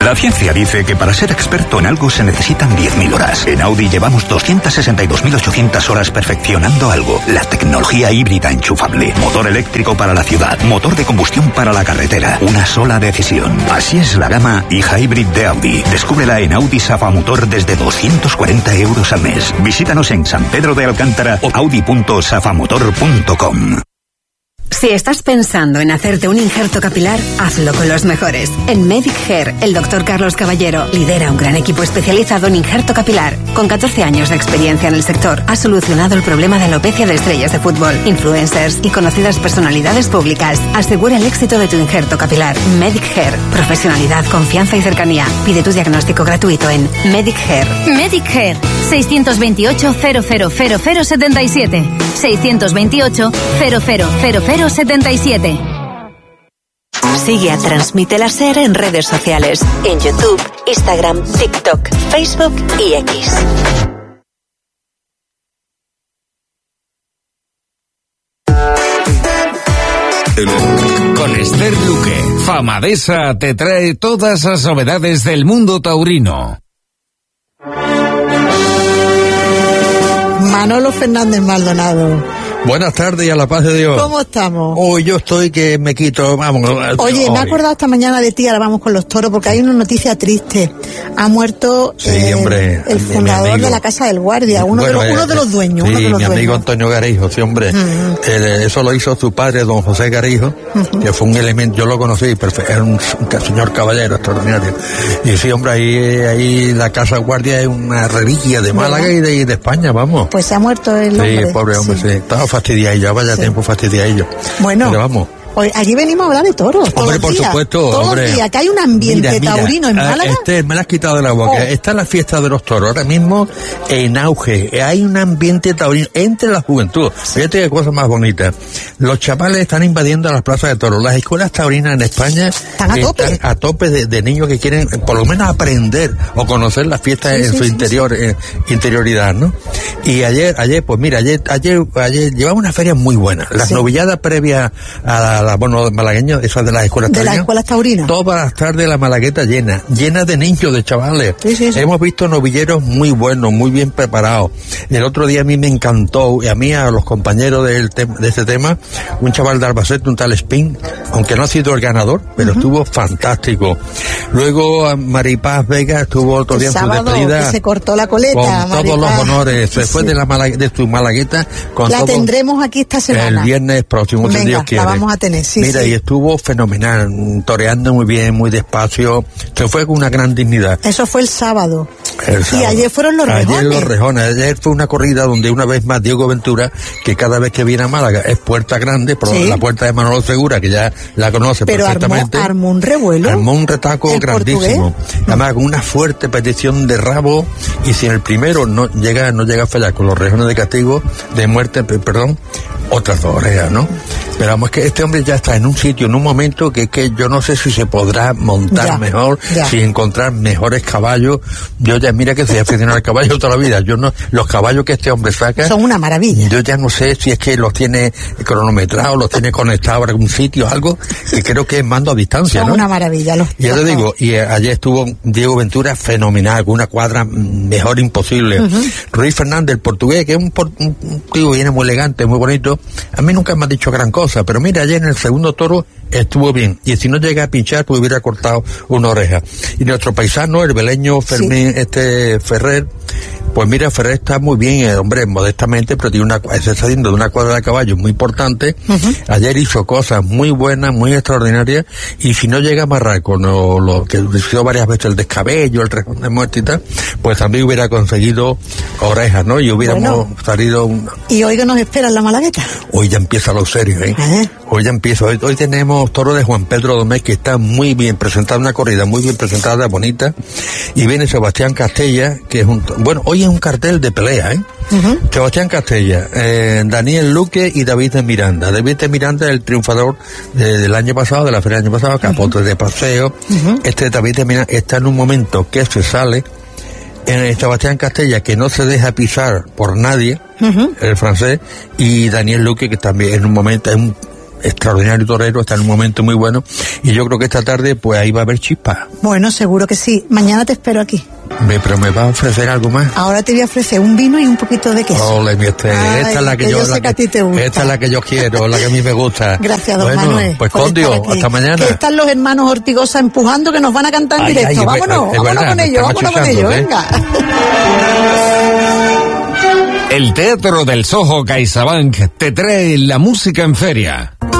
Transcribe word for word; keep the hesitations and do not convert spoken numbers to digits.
La ciencia dice que para ser experto en algo se necesitan diez mil horas. En Audi llevamos doscientas sesenta y dos mil ochocientas horas perfeccionando algo. La tecnología híbrida enchufable. Motor eléctrico para la ciudad. Motor de combustión para la carretera. Una sola decisión. Así es la gama e-Hybrid de Audi. Descúbrela en Audi Safamotor desde doscientos cuarenta euros al mes. Visítanos en San Pedro de Alcántara o audi punto safamotor punto com. Si estás pensando en hacerte un injerto capilar, hazlo con los mejores. En Medic Hair, el doctor Carlos Caballero lidera un gran equipo especializado en injerto capilar. Con catorce años de experiencia en el sector, ha solucionado el problema de alopecia de estrellas de fútbol, influencers y conocidas personalidades públicas. Asegura el éxito de tu injerto capilar. Medic Hair. Profesionalidad, confianza y cercanía. Pide tu diagnóstico gratuito en Medic Hair. Medic Hair. seiscientos veintiocho, cero cero cero cero setenta y siete. seiscientos veintiocho, cero cero cero cero setenta y siete. Sigue a Transmite la SER en redes sociales, en YouTube, Instagram, TikTok, Facebook y X. Con Esther Luque, Famadesa te trae todas las novedades del mundo taurino. Manolo Fernández Maldonado. Buenas tardes y a la paz de Dios. ¿Cómo estamos? Hoy yo estoy que me quito, vamos. Oye, hoy. me he acordado esta mañana de ti, ahora vamos con los toros, porque hay una noticia triste. Ha muerto sí, eh, hombre, el fundador de la Casa del Guardia, uno, bueno, de, los, uno de los dueños. Sí, uno de los mi amigo dueños. Antonio Garijo, sí, hombre. Uh-huh. eh, eso lo hizo su padre, don José Garijo, uh-huh. que fue un elemento, yo lo conocí, perfecto, era un, un señor caballero extraordinario. Y sí, hombre, ahí, ahí la Casa del Guardia es una reliquia de Málaga y de, y de España, vamos. Pues se ha muerto el hombre. Sí, pobre hombre, sí. sí. Estaba fastidiado, ya vaya sí. tiempo fastidiado. Bueno. Pero vamos. Hoy, aquí venimos a hablar de toros. Hombre, por días, supuesto, todos hombre. Los días, que hay un ambiente mira, mira, taurino en Málaga. Este, me la has quitado de la boca. Oh. Está la fiesta de los toros ahora mismo en auge. Hay un ambiente taurino entre la juventud. Fíjate qué cosa más bonita. Los chavales están invadiendo las plazas de toros. Las escuelas taurinas en España están a tope, están a tope de, de niños que quieren por lo menos aprender o conocer las fiestas sí, en sí, su sí, interior sí. Eh, interioridad, ¿no? Y ayer, ayer, pues mira, ayer, ayer, ayer llevaba una feria muy buena. Las sí. novilladas previas a la, la bueno, malagueña, esas de las escuelas taurinas. De las escuelas taurinas. Todas las tardes la Malagueta llena, llena de niños, de chavales. Sí, sí, sí. Hemos visto novilleros muy buenos, muy bien preparados. El otro día a mí me encantó, y a mí, a los compañeros del te- de este tema, un chaval de Albacete, un tal Spin, aunque no ha sido el ganador, pero uh-huh. estuvo fantástico. Luego Maripaz Vega estuvo otro el día en su sábado, despedida. Que se cortó la coleta, con Maripaz. todos los honores. Se fue sí. de la Malag- de su Malagueta con la todo. Tendremos aquí esta semana. El viernes próximo, Venga, si Dios quiere. la vamos a tener, sí, Mira, sí. y estuvo fenomenal, toreando muy bien, muy despacio. Se fue con una gran dignidad. Eso fue el sábado. El sábado. Y ayer fueron los rejones. Ayer los rejones. Ayer fue una corrida donde una vez más Diego Ventura, que cada vez que viene a Málaga es puerta grande, pero sí. la puerta de Manolo Segura, que ya la conoce pero perfectamente. Armó, armó un revuelo. Armó un retaco grandísimo. Portugués. Además, con una fuerte petición de rabo, y si en el primero no llega, no llega a fallar con los rejones de castigo, de muerte, perdón, otras dos orejas, ¿no? Pero vamos, que este hombre ya está en un sitio, en un momento que, que yo no sé si se podrá montar ya, mejor, ya. si encontrar mejores caballos. Yo ya, mira que soy aficionado al caballo toda la vida. Yo no, los caballos que este hombre saca son una maravilla. Yo ya no sé si es que los tiene cronometrados, los tiene conectados a algún sitio, algo que creo que es mando a distancia, son ¿no? una maravilla. Los, y ya te digo, y ayer estuvo Diego Ventura fenomenal, con una cuadra mejor imposible. Uh-huh. Ruiz Fernández, el portugués, que es un, por, un, un tío viene muy elegante, muy bonito. A mí nunca me ha dicho gran cosa, pero mira, ayer en el segundo toro estuvo bien, y si no llega a pinchar, pues hubiera cortado una oreja. Y nuestro paisano, el beleño Fermín, sí. este Ferrer, pues mira, Ferrer está muy bien, el hombre, modestamente, pero tiene una, se está haciendo de una cuadra de caballos muy importante. Uh-huh. Ayer hizo cosas muy buenas, muy extraordinarias, y si no llega a amarrar con lo, lo que hizo varias veces el descabello, el rejón de muerte y tal, pues también hubiera conseguido orejas, ¿no? Y hubiéramos bueno, salido un... ¿Y hoy qué nos espera en la Malagueta? Hoy ya empieza lo serio, ¿eh? Uh-huh. Hoy ya empieza, hoy, hoy tenemos toro de Juan Pedro Domés, que está muy bien presentada, una corrida muy bien presentada, bonita, y viene Sebastián Castella, que es un, bueno, hoy es un cartel de pelea, ¿eh? Uh-huh. Sebastián Castella, eh, Daniel Luque y David de Miranda. David de Miranda es el triunfador de, del año pasado, de la feria del año pasado, capote uh-huh. de paseo. Uh-huh. Este David de Miranda está en un momento que se sale, en Sebastián Castella, que no se deja pisar por nadie, uh-huh. el francés, y Daniel Luque, que también en un momento es un extraordinario torero, está en un momento muy bueno, y yo creo que esta tarde pues ahí va a haber chispa. Bueno, seguro que sí. Mañana te espero aquí. Me, pero me va a ofrecer algo más. Ahora te voy a ofrecer un vino y un poquito de queso. Ole, mi este, Ay, esta es la que, que yo, yo sé la que a ti te gusta. Esta es la que yo quiero, la que a mí me gusta. Gracias, don bueno, Manuel. Pues por Condio, estar aquí. hasta mañana. Que están los hermanos Ortigosa empujando que nos van a cantar en Ay, directo. ay, vámonos, es vámonos verdad, con me ellos, están vámonos con achuzando, ellos, ¿eh? venga. El Teatro del Soho CaixaBank te trae la música en feria.